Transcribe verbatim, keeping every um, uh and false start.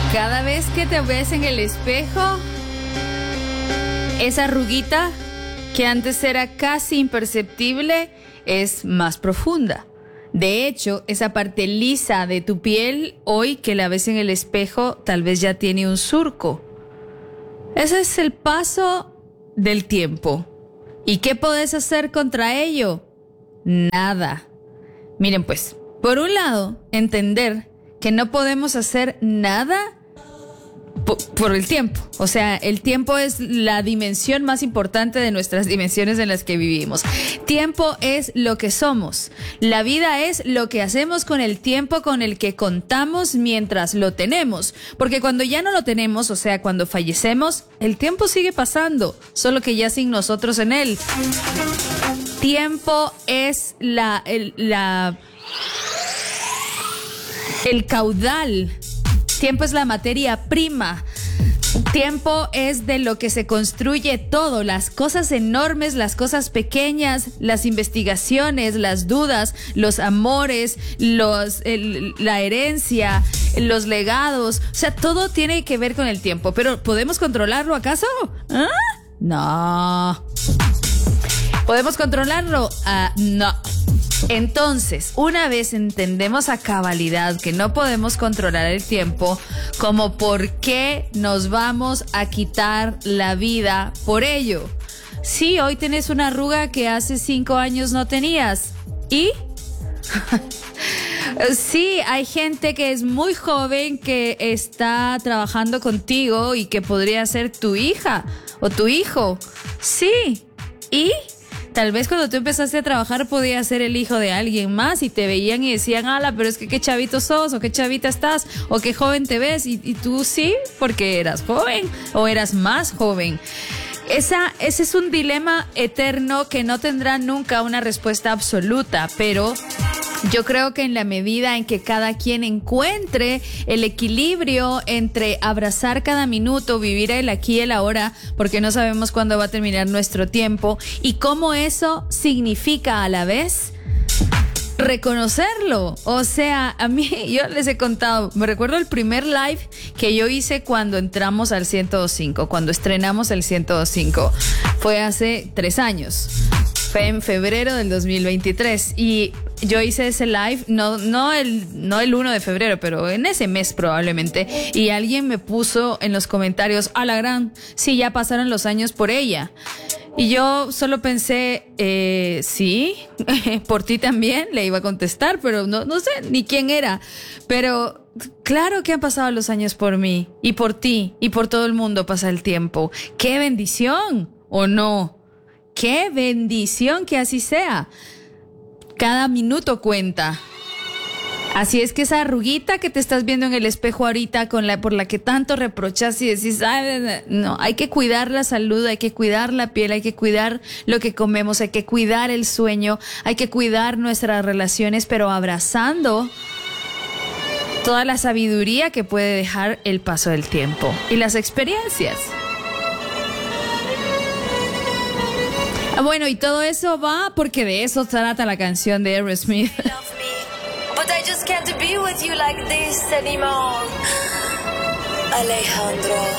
Cada vez que te ves en el espejo, esa arruguita que antes era casi imperceptible es más profunda. De hecho, esa parte lisa de tu piel, hoy que la ves en el espejo, tal vez ya tiene un surco. Ese es el paso del tiempo. ¿Y qué podés hacer contra ello? Nada. Miren pues, por un lado, entender que no podemos hacer nada por, por el tiempo. O sea, el tiempo es la dimensión más importante de nuestras dimensiones en las que vivimos. Tiempo es lo que somos. La vida es lo que hacemos con el tiempo con el que contamos mientras lo tenemos. Porque cuando ya no lo tenemos, o sea, cuando fallecemos, el tiempo sigue pasando, solo que ya sin nosotros en él. Tiempo es la, el, la, el caudal. Tiempo es la materia prima. Tiempo es de lo que se construye todo, las cosas enormes, las cosas pequeñas, las investigaciones, las dudas, los amores, los, el, la herencia, los legados. O sea, todo tiene que ver con el tiempo. ¿Pero podemos controlarlo acaso? ¿Ah? No. ¿Podemos controlarlo? Uh, no. Entonces, una vez entendemos a cabalidad que no podemos controlar el tiempo, como por qué nos vamos a quitar la vida por ello. Sí, hoy tienes una arruga que hace cinco años no tenías. ¿Y? Sí, hay gente que es muy joven que está trabajando contigo y que podría ser tu hija o tu hijo. Sí. ¿Y? Tal vez cuando tú empezaste a trabajar podías ser el hijo de alguien más y te veían y decían, ala, pero es que qué chavito sos, o qué chavita estás, o qué joven te ves, y, y tú sí, porque eras joven, o eras más joven. Esa, ese es un dilema eterno que no tendrá nunca una respuesta absoluta, pero yo creo que en la medida en que cada quien encuentre el equilibrio entre abrazar cada minuto, vivir el aquí y el ahora, porque no sabemos cuándo va a terminar nuestro tiempo, y cómo eso significa a la vez reconocerlo. O sea, a mí, yo les he contado, me recuerdo el primer live que yo hice cuando entramos al ciento dos punto cinco, cuando estrenamos el ciento dos punto cinco, fue hace tres años. Fue en febrero del dos mil veintitrés y yo hice ese live, no, no el, no el uno de febrero, pero en ese mes probablemente, y alguien me puso en los comentarios, a la gran, sí, ya pasaron los años por ella. Y yo solo pensé, eh, sí, por ti también, le iba a contestar, pero no, no sé ni quién era. Pero claro que han pasado los años por mí, y por ti, y por todo el mundo pasa el tiempo. ¡Qué bendición! ¿O no? ¡Qué bendición que así sea! Cada minuto cuenta. Así es que esa arruguita que te estás viendo en el espejo ahorita, con la por la que tanto reprochas y decís, ay, no, hay que cuidar la salud, hay que cuidar la piel, hay que cuidar lo que comemos, hay que cuidar el sueño, hay que cuidar nuestras relaciones, pero abrazando toda la sabiduría que puede dejar el paso del tiempo y las experiencias. Bueno, y todo eso va porque de eso trata la canción de Aerosmith. But I just can't be with you like this anymore, Alejandro.